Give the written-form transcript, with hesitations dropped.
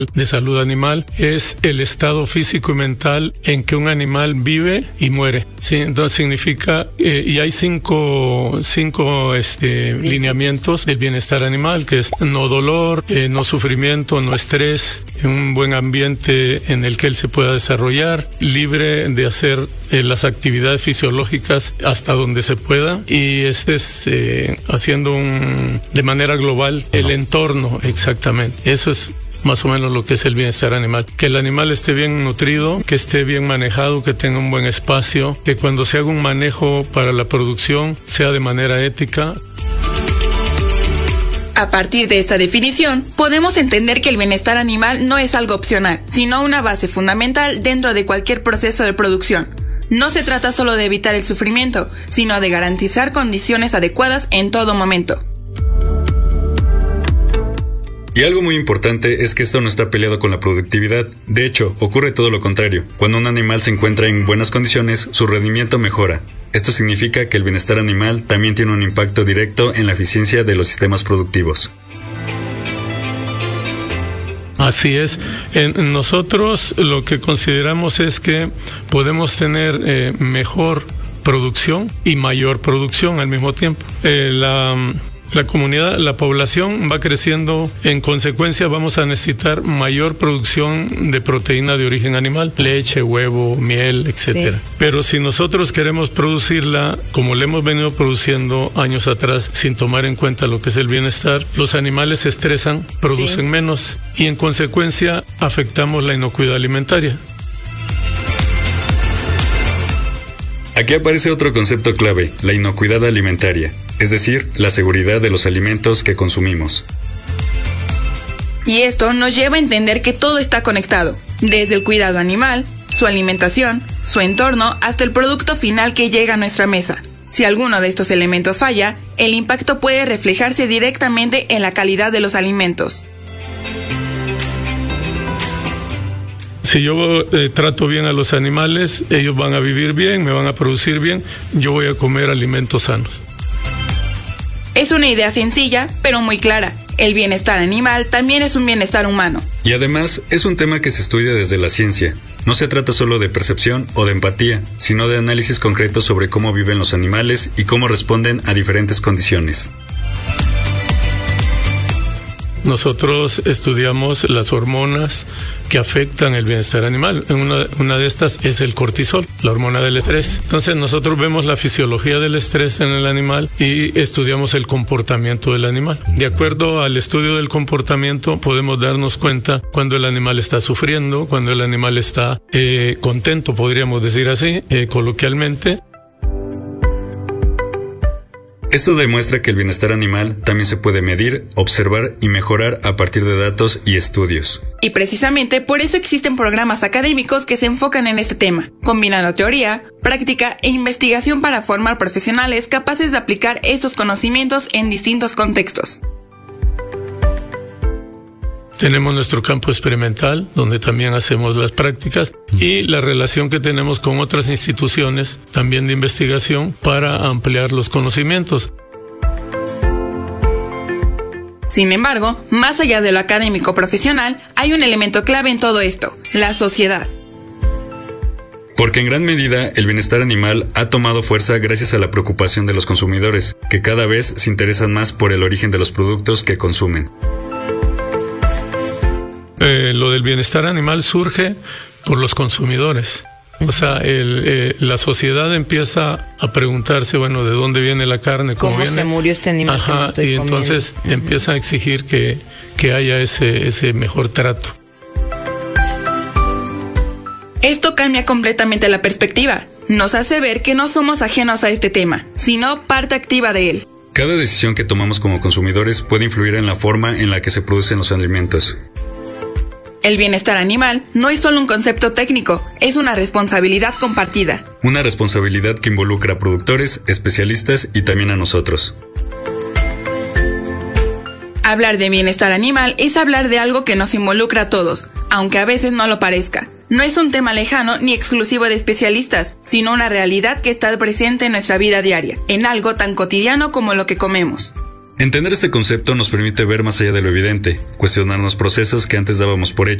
de salud animal es el estado físico y mental en que un animal vive y muere. Sí, entonces significa, y hay cinco lineamientos del bienestar animal, que es no dolor, no sufrimiento, no estrés, un buen ambiente en el que él se pueda desarrollar, libre de hacer las actividades fisiológicas hasta donde se pueda, y haciendo de manera global el entorno, exactamente. Eso es más o menos lo que es el bienestar animal. Que el animal esté bien nutrido, que esté bien manejado, que tenga un buen espacio, que cuando se haga un manejo para la producción sea de manera ética. A partir de esta definición, podemos entender que el bienestar animal no es algo opcional, sino una base fundamental dentro de cualquier proceso de producción. No se trata solo de evitar el sufrimiento, sino de garantizar condiciones adecuadas en todo momento. Y algo muy importante es que esto no está peleado con la productividad. De hecho, ocurre todo lo contrario. Cuando un animal se encuentra en buenas condiciones, su rendimiento mejora. Esto significa que el bienestar animal también tiene un impacto directo en la eficiencia de los sistemas productivos. Así es. Nosotros lo que consideramos es que podemos tener mejor producción y mayor producción al mismo tiempo. La comunidad, la población va creciendo, en consecuencia vamos a necesitar mayor producción de proteína de origen animal, leche, huevo, miel, etcétera. Sí. Pero si nosotros queremos producirla como le hemos venido produciendo años atrás, sin tomar en cuenta lo que es el bienestar, los animales se estresan, producen menos y en consecuencia afectamos la inocuidad alimentaria. Aquí aparece otro concepto clave, la inocuidad alimentaria. Es decir, la seguridad de los alimentos que consumimos. Y esto nos lleva a entender que todo está conectado, desde el cuidado animal, su alimentación, su entorno, hasta el producto final que llega a nuestra mesa. Si alguno de estos elementos falla, el impacto puede reflejarse directamente en la calidad de los alimentos. Si yo trato bien a los animales, ellos van a vivir bien, me van a producir bien, yo voy a comer alimentos sanos. Es una idea sencilla, pero muy clara. El bienestar animal también es un bienestar humano. Y además, es un tema que se estudia desde la ciencia. No se trata solo de percepción o de empatía, sino de análisis concretos sobre cómo viven los animales y cómo responden a diferentes condiciones. Nosotros estudiamos las hormonas que afectan el bienestar animal. Una de estas es el cortisol, la hormona del estrés. Entonces nosotros vemos la fisiología del estrés en el animal y estudiamos el comportamiento del animal. De acuerdo al estudio del comportamiento podemos darnos cuenta cuando el animal está sufriendo, cuando el animal está contento, podríamos decir así, coloquialmente. Esto demuestra que el bienestar animal también se puede medir, observar y mejorar a partir de datos y estudios. Y precisamente por eso existen programas académicos que se enfocan en este tema, combinando teoría, práctica e investigación para formar profesionales capaces de aplicar estos conocimientos en distintos contextos. Tenemos nuestro campo experimental, donde también hacemos las prácticas, y la relación que tenemos con otras instituciones, también de investigación, para ampliar los conocimientos. Sin embargo, más allá de lo académico profesional, hay un elemento clave en todo esto, la sociedad. Porque en gran medida el bienestar animal ha tomado fuerza gracias a la preocupación de los consumidores, que cada vez se interesan más por el origen de los productos que consumen. Lo del bienestar animal surge por los consumidores. O sea, la sociedad empieza a preguntarse, bueno, ¿de dónde viene la carne? ¿Cómo se murió este animal que me estoy comiendo? Entonces empieza a exigir que haya ese mejor trato. Esto cambia completamente la perspectiva. Nos hace ver que no somos ajenos a este tema, sino parte activa de él. Cada decisión que tomamos como consumidores puede influir en la forma en la que se producen los alimentos. El bienestar animal no es solo un concepto técnico, es una responsabilidad compartida. Una responsabilidad que involucra a productores, especialistas y también a nosotros. Hablar de bienestar animal es hablar de algo que nos involucra a todos, aunque a veces no lo parezca. No es un tema lejano ni exclusivo de especialistas, sino una realidad que está presente en nuestra vida diaria, en algo tan cotidiano como lo que comemos. Entender este concepto nos permite ver más allá de lo evidente, cuestionarnos procesos que antes dábamos por hecho.